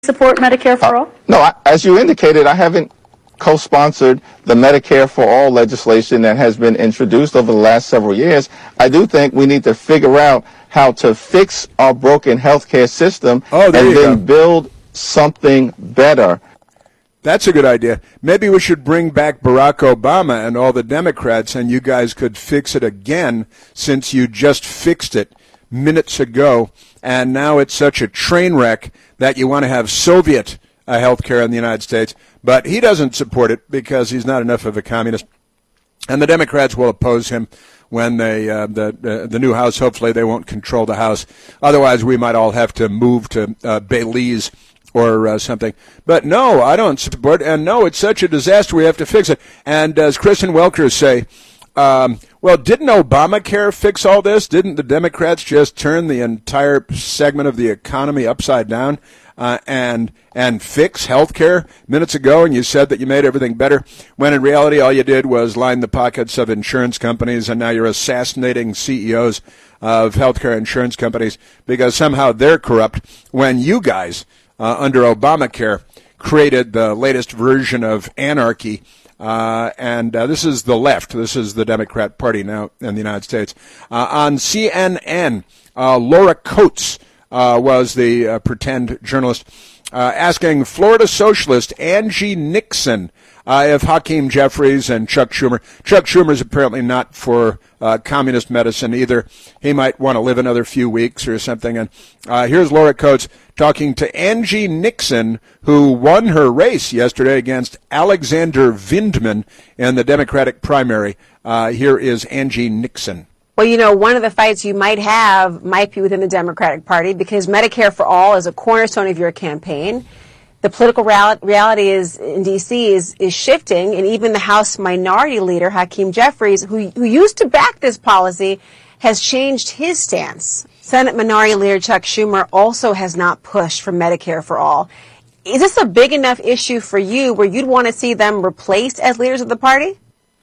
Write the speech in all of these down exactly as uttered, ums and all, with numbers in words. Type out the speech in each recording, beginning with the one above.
support Medicare for all? Uh, no, I, as you indicated, I haven't co-sponsored the Medicare for All legislation that has been introduced over the last several years. I do think we need to figure out how to fix our broken healthcare system oh, and then go. build something better. That's a good idea. Maybe we should bring back Barack Obama and all the Democrats, and you guys could fix it again, since you just fixed it minutes ago, and now it's such a train wreck that you want to have Soviet uh, health care in the United States. But he doesn't support it because he's not enough of a communist. And the Democrats will oppose him when they uh, the, the the new House, hopefully they won't control the House. Otherwise, we might all have to move to uh, Belize or uh, something. But no, I don't support it. And no, it's such a disaster. We have to fix it. And as Chris and Welker say, um, well, didn't Obamacare fix all this? Didn't the Democrats just turn the entire segment of the economy upside down uh, and and fix health care minutes ago? And you said that you made everything better, when in reality all you did was line the pockets of insurance companies, and now you're assassinating C E Os of healthcare insurance companies because somehow they're corrupt, when you guys, uh, under Obamacare, created the latest version of anarchy. Uh, and uh, this is the left. This is the Democrat Party now in the United States. Uh, on C N N, uh, Laura Coates uh, was the uh, pretend journalist uh, asking Florida socialist Angie Nixon uh, if Hakeem Jeffries and Chuck Schumer. Chuck Schumer is apparently not for uh, communist medicine either. He might want to live another few weeks or something. And uh, here's Laura Coates talking to Angie Nixon, who won her race yesterday against Alexander Vindman in the Democratic primary. Uh, here is Angie Nixon. Well, you know, one of the fights you might have might be within the Democratic Party, because Medicare for All is a cornerstone of your campaign. The political reality is in D C is, is shifting, and even the House Minority Leader, Hakeem Jeffries, who, who used to back this policy, has changed his stance. Senate Minority Leader Chuck Schumer also has not pushed for Medicare for All. Is this a big enough issue for you where you'd want to see them replaced as leaders of the party?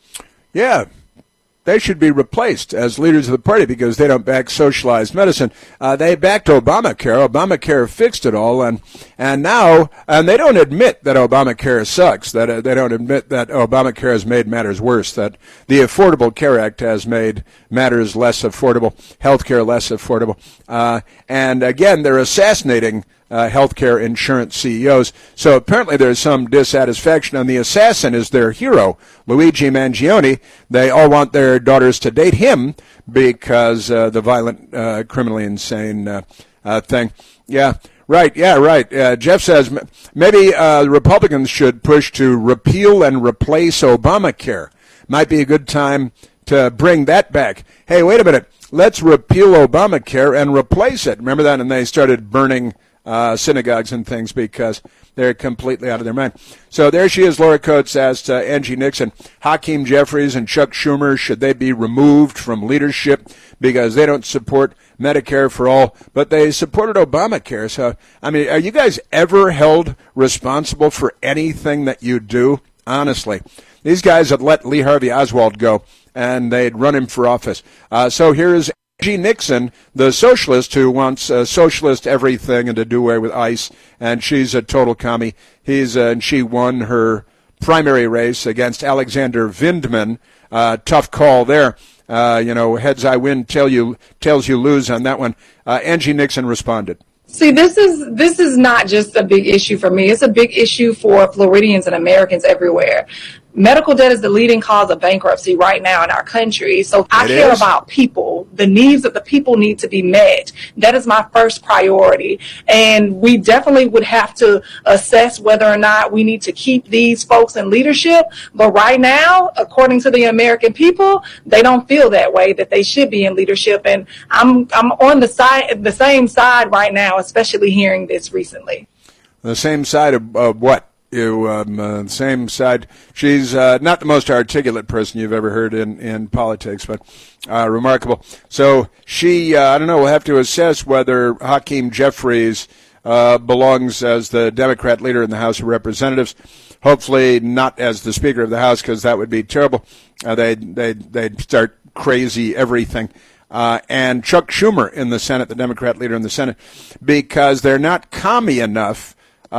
Yeah. They should be replaced as leaders of the party because they don't back socialized medicine. Uh, they backed Obamacare. Obamacare fixed it all, and and now and they don't admit that Obamacare sucks. That uh, they don't admit that Obamacare has made matters worse. That the Affordable Care Act has made matters less affordable, health care less affordable. Uh, and again, they're assassinating Uh, healthcare insurance C E Os. So apparently there's some dissatisfaction, and the assassin is their hero, Luigi Mangione. They all want their daughters to date him because uh, the violent, uh, criminally insane uh, uh, thing. Yeah, right, yeah, right. Uh, Jeff says m- maybe uh, Republicans should push to repeal and replace Obamacare. Might be a good time to bring that back. Hey, wait a minute. Let's repeal Obamacare and replace it. Remember that? And they started burning Uh, synagogues and things because they're completely out of their mind. So there she is, Laura Coates, asked uh, Angie Nixon, Hakeem Jeffries and Chuck Schumer, should they be removed from leadership because they don't support Medicare for all, but they supported Obamacare. So, I mean, are you guys ever held responsible for anything that you do? Honestly, these guys had let Lee Harvey Oswald go, and they'd run him for office. Uh, so here is Angie Nixon, the socialist who wants uh, socialist everything and to do away with ICE, and she's a total commie. He's uh, and she won her primary race against Alexander Vindman. Uh, tough call there. Uh, you know, heads I win, tail you tails you lose on that one. Uh, Angie Nixon responded. See, this is this is not just a big issue for me. It's a big issue for Floridians and Americans everywhere. Medical debt is the leading cause of bankruptcy right now in our country. So I it care is. about people. The needs of the people need to be met. That is my first priority. And we definitely would have to assess whether or not we need to keep these folks in leadership. But right now, according to the American people, they don't feel that way, that they should be in leadership. And I'm I'm on the side, the same side right now, especially hearing this recently. The same side of, of what? You, um, uh, same side. She's uh, not the most articulate person you've ever heard in, in politics, but uh, remarkable. So she, uh, I don't know, we'll have to assess whether Hakeem Jeffries uh, belongs as the Democrat leader in the House of Representatives. Hopefully not as the Speaker of the House, because that would be terrible. Uh, they'd, they'd, they'd start crazy everything. Uh, and Chuck Schumer in the Senate, the Democrat leader in the Senate, because they're not commie enough